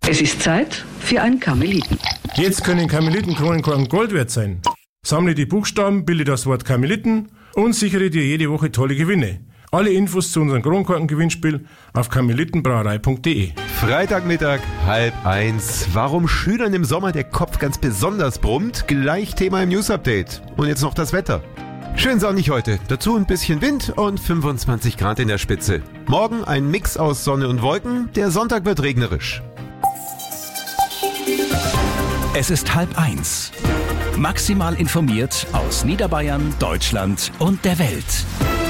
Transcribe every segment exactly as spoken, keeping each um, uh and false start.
Es ist Zeit für ein Karmeliten. Jetzt können Karmeliten-Kronenkorken Gold wert sein. Sammle die Buchstaben, bilde das Wort Karmeliten und sichere dir jede Woche tolle Gewinne. Alle Infos zu unserem Kronkorken-Gewinnspiel auf karmelitenbrauerei punkt de. Freitagmittag, halb eins. Warum Schülern im Sommer der Kopf ganz besonders brummt? Gleich Thema im News-Update. Und jetzt noch das Wetter. Schön sonnig heute. Dazu ein bisschen Wind und fünfundzwanzig Grad in der Spitze. Morgen ein Mix aus Sonne und Wolken. Der Sonntag wird regnerisch. Es ist halb eins. Maximal informiert aus Niederbayern, Deutschland und der Welt.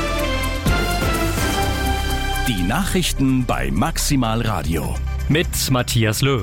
Die Nachrichten bei Maximal Radio. Mit Matthias Löw.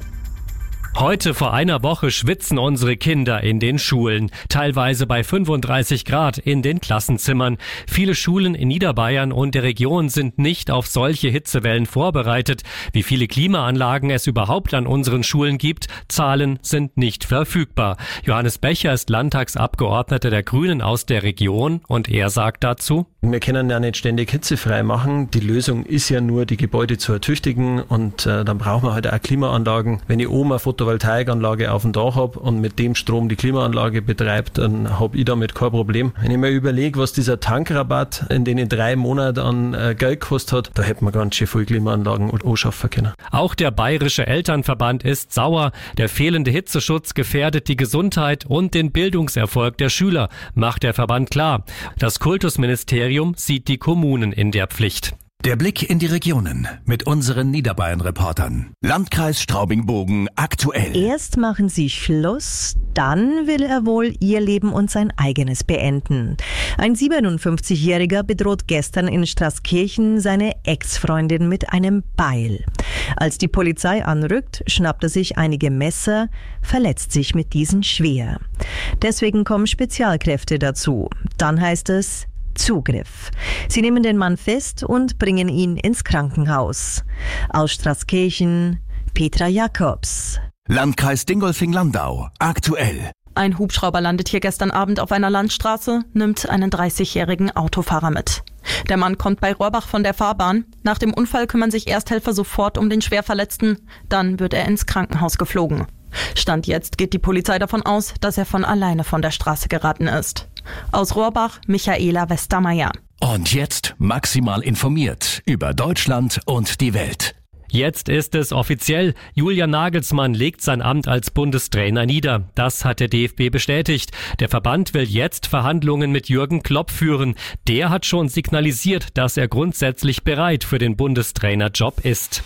Heute vor einer Woche schwitzen unsere Kinder in den Schulen, teilweise bei fünfunddreißig Grad in den Klassenzimmern. Viele Schulen in Niederbayern und der Region sind nicht auf solche Hitzewellen vorbereitet. Wie viele Klimaanlagen es überhaupt an unseren Schulen gibt, Zahlen sind nicht verfügbar. Johannes Becher ist Landtagsabgeordneter der Grünen aus der Region und er sagt dazu: Wir können ja nicht ständig hitzefrei machen. Die Lösung ist ja nur, die Gebäude zu ertüchtigen und äh, dann brauchen wir halt auch Klimaanlagen. Wenn ich oben eine Photovoltaikanlage auf dem Dach habe und mit dem Strom die Klimaanlage betreibt, dann habe ich damit kein Problem. Wenn ich mir überlege, was dieser Tankrabatt in den drei Monaten an äh, Geld gekostet hat, da hätte man ganz schön viele Klimaanlagen anschaffen können. Auch der Bayerische Elternverband ist sauer. Der fehlende Hitzeschutz gefährdet die Gesundheit und den Bildungserfolg der Schüler, macht der Verband klar. Das Kultusministerium sieht die Kommunen in der Pflicht. Der Blick in die Regionen mit unseren Niederbayern-Reportern. Landkreis Straubing-Bogen aktuell. Erst machen sie Schluss, dann will er wohl ihr Leben und sein eigenes beenden. Ein siebenundfünfzigjähriger bedroht gestern in Straßkirchen seine Ex-Freundin mit einem Beil. Als die Polizei anrückt, schnappt er sich einige Messer, verletzt sich mit diesen schwer. Deswegen kommen Spezialkräfte dazu. Dann heißt es Zugriff. Sie nehmen den Mann fest und bringen ihn ins Krankenhaus. Aus Straßkirchen, Petra Jakobs. Landkreis Dingolfing-Landau, aktuell. Ein Hubschrauber landet hier gestern Abend auf einer Landstraße, nimmt einen dreißigjährigen Autofahrer mit. Der Mann kommt bei Rohrbach von der Fahrbahn. Nach dem Unfall kümmern sich Ersthelfer sofort um den Schwerverletzten. Dann wird er ins Krankenhaus geflogen. Stand jetzt geht die Polizei davon aus, dass er von alleine von der Straße geraten ist. Aus Rohrbach, Michaela Westermeier. Und jetzt maximal informiert über Deutschland und die Welt. Jetzt ist es offiziell. Julian Nagelsmann legt sein Amt als Bundestrainer nieder. Das hat der D F B bestätigt. Der Verband will jetzt Verhandlungen mit Jürgen Klopp führen. Der hat schon signalisiert, dass er grundsätzlich bereit für den Bundestrainerjob ist.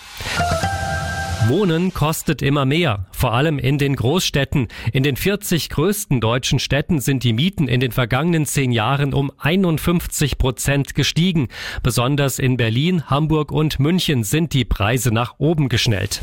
Wohnen kostet immer mehr, vor allem in den Großstädten. In den vierzig größten deutschen Städten sind die Mieten in den vergangenen zehn Jahren um einundfünfzig Prozent gestiegen. Besonders in Berlin, Hamburg und München sind die Preise nach oben geschnellt.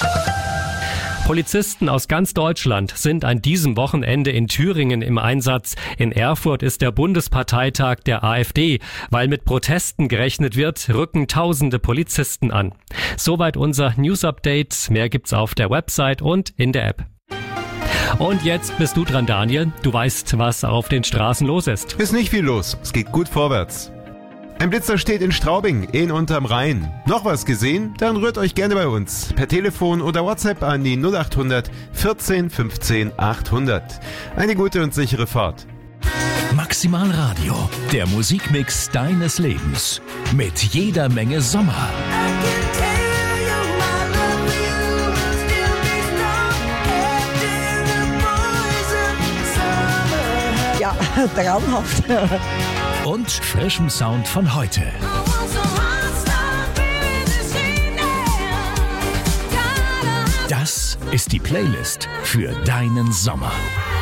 Polizisten aus ganz Deutschland sind an diesem Wochenende in Thüringen im Einsatz. In Erfurt ist der Bundesparteitag der AfD. Weil mit Protesten gerechnet wird, rücken tausende Polizisten an. Soweit unser News-Update. Mehr gibt's auf der Website und in der App. Und jetzt bist du dran, Daniel. Du weißt, was auf den Straßen los ist. Ist nicht viel los. Es geht gut vorwärts. Ein Blitzer steht in Straubing, in unterm Rhein. Noch was gesehen? Dann rührt euch gerne bei uns. Per Telefon oder WhatsApp an die null achthundert vierzehn fünfzehn achthundert. Eine gute und sichere Fahrt. Maximal Radio, der Musikmix deines Lebens. Mit jeder Menge Sommer. Ja, traumhaft. Und frischem Sound von heute. Das ist die Playlist für deinen Sommer.